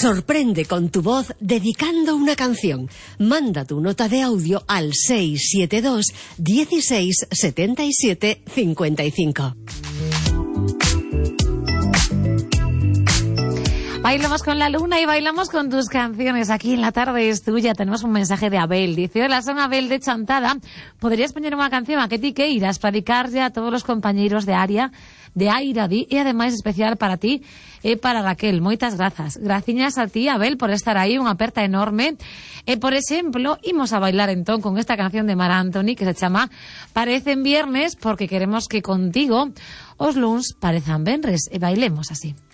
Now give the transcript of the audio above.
Sorprende con tu voz dedicando una canción. Manda tu nota de audio al 672 16 77 55. Bailamos con la luna y bailamos con tus canciones. Aquí en La Tarde es Tuya tenemos un mensaje de Abel. Dice: hola, soy Abel de Chantada. ¿Podrías poner una canción a que ti queiras para dedicar ya a todos los compañeros de área de Airadi e ademais especial para ti e para Raquel? Moitas grazas. Graciñas a ti, Abel, por estar aí, unha aperta enorme. E, por exemplo, imos a bailar entón con esta canción de Mar Anthony que se chama Parecen Viernes, porque queremos que contigo os luns parezan venres e bailemos así.